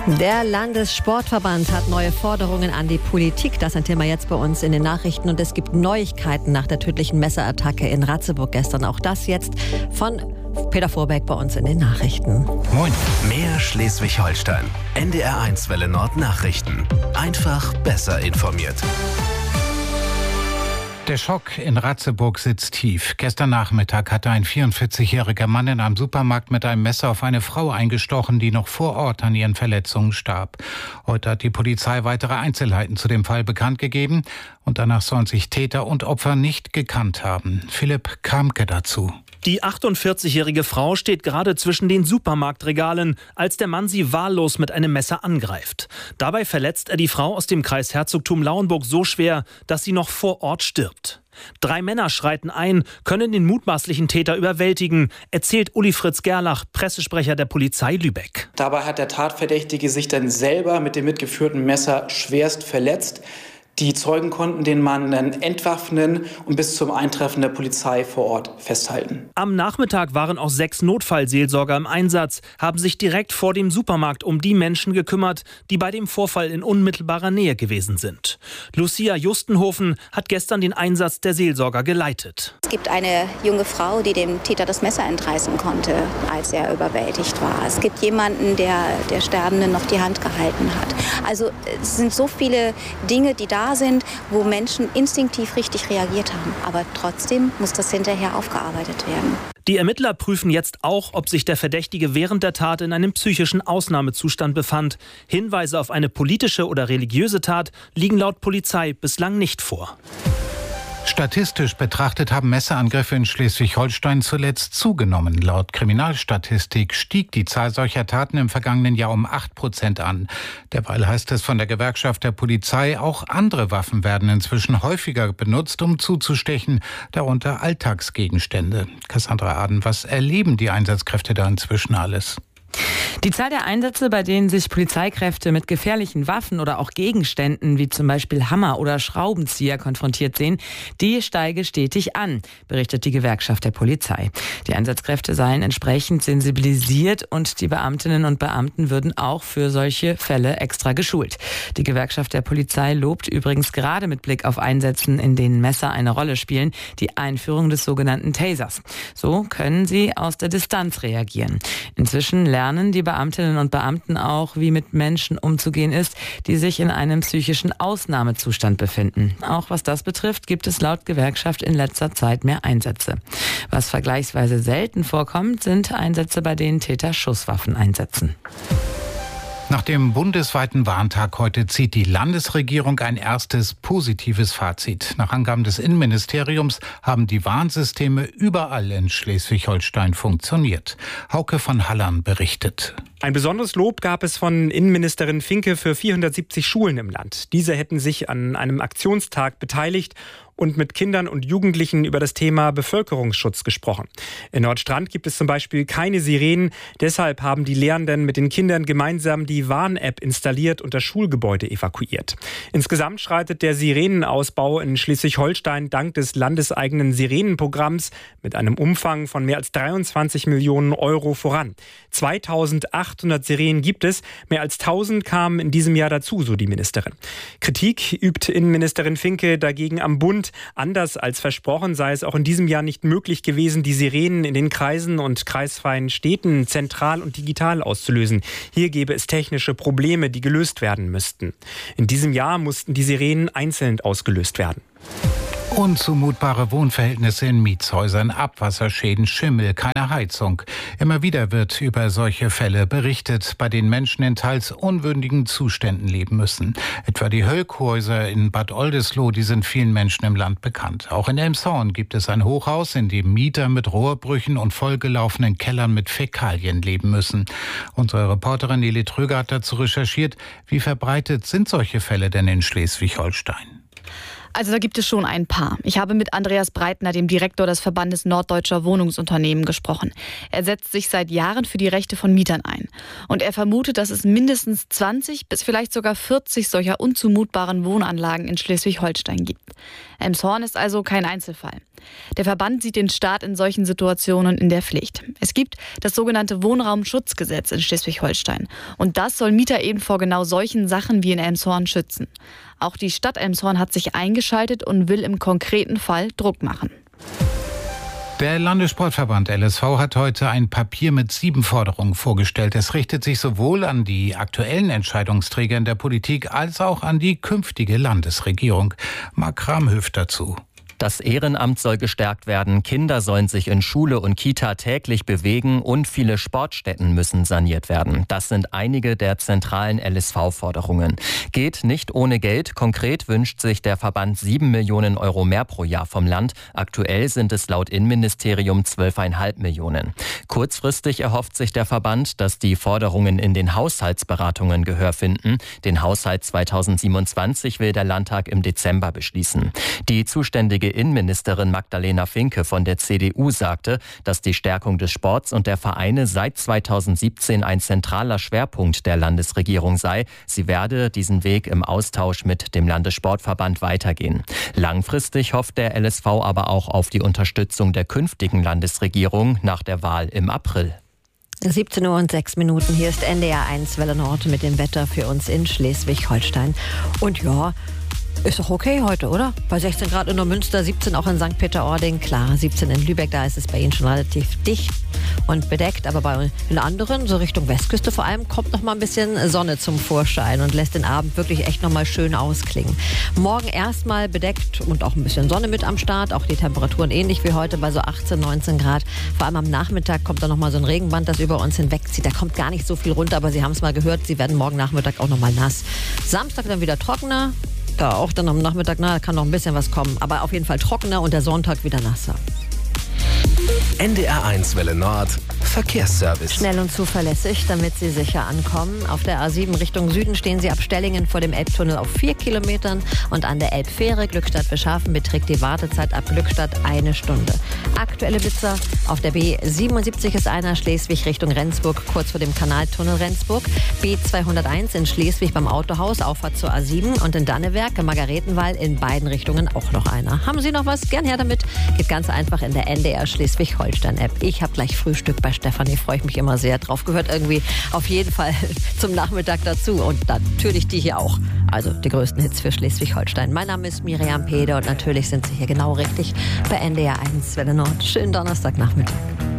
Der Landessportverband hat neue Forderungen an die Politik. Das ist ein Thema jetzt bei uns in den Nachrichten. Und es gibt Neuigkeiten nach der tödlichen Messerattacke in Ratzeburg gestern. Auch das jetzt von Peter Vorbeck bei uns in den Nachrichten. Moin. Mehr Schleswig-Holstein. NDR1 Welle Nord Nachrichten. Einfach besser informiert. Der Schock in Ratzeburg sitzt tief. Gestern Nachmittag hatte ein 44-jähriger Mann in einem Supermarkt mit einem Messer auf eine Frau eingestochen, die noch vor Ort an ihren Verletzungen starb. Heute hat die Polizei weitere Einzelheiten zu dem Fall bekannt gegeben und danach sollen sich Täter und Opfer nicht gekannt haben. Philipp Kamke dazu. Die 48-jährige Frau steht gerade zwischen den Supermarktregalen, als der Mann sie wahllos mit einem Messer angreift. Dabei verletzt er die Frau aus dem Kreis Herzogtum Lauenburg so schwer, dass sie noch vor Ort stirbt. 3 Männer schreiten ein, können den mutmaßlichen Täter überwältigen, erzählt Uli Fritz Gerlach, Pressesprecher der Polizei Lübeck. Dabei hat der Tatverdächtige sich dann selber mit dem mitgeführten Messer schwerst verletzt. Die Zeugen konnten den Mann dann entwaffnen und bis zum Eintreffen der Polizei vor Ort festhalten. Am Nachmittag waren auch 6 Notfallseelsorger im Einsatz, haben sich direkt vor dem Supermarkt um die Menschen gekümmert, die bei dem Vorfall in unmittelbarer Nähe gewesen sind. Lucia Justenhofen hat gestern den Einsatz der Seelsorger geleitet. Es gibt eine junge Frau, die dem Täter das Messer entreißen konnte, als er überwältigt war. Es gibt jemanden, der Sterbenden noch die Hand gehalten hat. Also es sind so viele Dinge, die da sind, wo Menschen instinktiv richtig reagiert haben. Aber trotzdem muss das hinterher aufgearbeitet werden. Die Ermittler prüfen jetzt auch, ob sich der Verdächtige während der Tat in einem psychischen Ausnahmezustand befand. Hinweise auf eine politische oder religiöse Tat liegen laut Polizei bislang nicht vor. Statistisch betrachtet haben Messerangriffe in Schleswig-Holstein zuletzt zugenommen. Laut Kriminalstatistik stieg die Zahl solcher Taten im vergangenen Jahr um 8% an. Derweil heißt es von der Gewerkschaft der Polizei, auch andere Waffen werden inzwischen häufiger benutzt, um zuzustechen, darunter Alltagsgegenstände. Cassandra Aden, was erleben die Einsatzkräfte da inzwischen alles? Die Zahl der Einsätze, bei denen sich Polizeikräfte mit gefährlichen Waffen oder auch Gegenständen wie zum Beispiel Hammer oder Schraubenzieher konfrontiert sehen, die steige stetig an, berichtet die Gewerkschaft der Polizei. Die Einsatzkräfte seien entsprechend sensibilisiert und die Beamtinnen und Beamten würden auch für solche Fälle extra geschult. Die Gewerkschaft der Polizei lobt übrigens gerade mit Blick auf Einsätzen, in denen Messer eine Rolle spielen, die Einführung des sogenannten Tasers. So können sie aus der Distanz reagieren. Inzwischen lernen die Beamtinnen und Beamten auch, wie mit Menschen umzugehen ist, die sich in einem psychischen Ausnahmezustand befinden. Auch was das betrifft, gibt es laut Gewerkschaft in letzter Zeit mehr Einsätze. Was vergleichsweise selten vorkommt, sind Einsätze, bei denen Täter Schusswaffen einsetzen. Nach dem bundesweiten Warntag heute zieht die Landesregierung ein erstes positives Fazit. Nach Angaben des Innenministeriums haben die Warnsysteme überall in Schleswig-Holstein funktioniert. Hauke von Hallern berichtet. Ein besonderes Lob gab es von Innenministerin Finke für 470 Schulen im Land. Diese hätten sich an einem Aktionstag beteiligt und mit Kindern und Jugendlichen über das Thema Bevölkerungsschutz gesprochen. In Nordstrand gibt es zum Beispiel keine Sirenen. Deshalb haben die Lehrenden mit den Kindern gemeinsam die Warn-App installiert und das Schulgebäude evakuiert. Insgesamt schreitet der Sirenenausbau in Schleswig-Holstein dank des landeseigenen Sirenenprogramms mit einem Umfang von mehr als 23 Millionen Euro voran. 2800 Sirenen gibt es. Mehr als 1000 kamen in diesem Jahr dazu, so die Ministerin. Kritik übt Innenministerin Finke dagegen am Bund. Anders als versprochen sei es auch in diesem Jahr nicht möglich gewesen, die Sirenen in den Kreisen und kreisfreien Städten zentral und digital auszulösen. Hier gäbe es technische Probleme, die gelöst werden müssten. In diesem Jahr mussten die Sirenen einzeln ausgelöst werden. Unzumutbare Wohnverhältnisse in Mietshäusern, Abwasserschäden, Schimmel, keine Heizung. Immer wieder wird über solche Fälle berichtet, bei denen Menschen in teils unwürdigen Zuständen leben müssen. Etwa die Hölkhäuser in Bad Oldesloe, die sind vielen Menschen im Land bekannt. Auch in Elmshorn gibt es ein Hochhaus, in dem Mieter mit Rohrbrüchen und vollgelaufenen Kellern mit Fäkalien leben müssen. Unsere Reporterin Nele Tröger hat dazu recherchiert, wie verbreitet sind solche Fälle denn in Schleswig-Holstein? Also da gibt es schon ein paar. Ich habe mit Andreas Breitner, dem Direktor des Verbandes Norddeutscher Wohnungsunternehmen, gesprochen. Er setzt sich seit Jahren für die Rechte von Mietern ein. Und er vermutet, dass es mindestens 20 bis vielleicht sogar 40 solcher unzumutbaren Wohnanlagen in Schleswig-Holstein gibt. Elmshorn ist also kein Einzelfall. Der Verband sieht den Staat in solchen Situationen in der Pflicht. Es gibt das sogenannte Wohnraumschutzgesetz in Schleswig-Holstein. Und das soll Mieter eben vor genau solchen Sachen wie in Elmshorn schützen. Auch die Stadt Elmshorn hat sich eingeschaltet und will im konkreten Fall Druck machen. Der Landessportverband LSV hat heute ein Papier mit 7 Forderungen vorgestellt. Es richtet sich sowohl an die aktuellen Entscheidungsträger in der Politik als auch an die künftige Landesregierung. Marc Kramhöft dazu. Das Ehrenamt soll gestärkt werden, Kinder sollen sich in Schule und Kita täglich bewegen und viele Sportstätten müssen saniert werden. Das sind einige der zentralen LSV-Forderungen. Geht nicht ohne Geld. Konkret wünscht sich der Verband 7 Millionen Euro mehr pro Jahr vom Land. Aktuell sind es laut Innenministerium 12,5 Millionen. Kurzfristig erhofft sich der Verband, dass die Forderungen in den Haushaltsberatungen Gehör finden. Den Haushalt 2027 will der Landtag im Dezember beschließen. Die zuständige Innenministerin Magdalena Finke von der CDU sagte, dass die Stärkung des Sports und der Vereine seit 2017 ein zentraler Schwerpunkt der Landesregierung sei. Sie werde diesen Weg im Austausch mit dem Landessportverband weitergehen. Langfristig hofft der LSV aber auch auf die Unterstützung der künftigen Landesregierung nach der Wahl im April. 17:06 Uhr. Hier ist NDR 1 Welle Nord mit dem Wetter für uns in Schleswig-Holstein. Und ja, ist doch okay heute, oder? Bei 16 Grad in Neumünster, 17 auch in St. Peter-Ording. Klar, 17 in Lübeck, da ist es bei Ihnen schon relativ dicht und bedeckt. Aber bei den anderen, so Richtung Westküste vor allem, kommt noch mal ein bisschen Sonne zum Vorschein und lässt den Abend wirklich echt noch mal schön ausklingen. Morgen erstmal bedeckt und auch ein bisschen Sonne mit am Start. Auch die Temperaturen ähnlich wie heute bei so 18, 19 Grad. Vor allem am Nachmittag kommt da noch mal so ein Regenband, das über uns hinwegzieht. Da kommt gar nicht so viel runter, aber Sie haben es mal gehört, Sie werden morgen Nachmittag auch noch mal nass. Samstag dann wieder trockener. Da auch dann am Nachmittag, da kann noch ein bisschen was kommen. Aber auf jeden Fall trockener und der Sonntag wieder nasser. NDR 1 Welle Nord Verkehrsservice. Schnell und zuverlässig, damit Sie sicher ankommen. Auf der A7 Richtung Süden stehen Sie ab Stellingen vor dem Elbtunnel auf 4 Kilometern. Und an der Elbfähre Glückstadt-Beschafen beträgt die Wartezeit ab Glückstadt 1 Stunde. Aktuelle Blitzer: auf der B77 ist einer Schleswig Richtung Rendsburg, kurz vor dem Kanaltunnel Rendsburg. B201 in Schleswig beim Autohaus, Auffahrt zur A7. Und in Dannewerk, Margaretenwall, in beiden Richtungen auch noch einer. Haben Sie noch was? Gern her damit. Geht ganz einfach in der NDR Schleswig-Holstein-App. Ich habe gleich Frühstück bei Stefanie, freue ich mich immer sehr drauf. Gehört irgendwie auf jeden Fall zum Nachmittag dazu. Und natürlich die hier auch. Also die größten Hits für Schleswig-Holstein. Mein Name ist Miriam Pede und natürlich sind Sie hier genau richtig bei NDR 1 Welle Nord. Schönen Donnerstagnachmittag.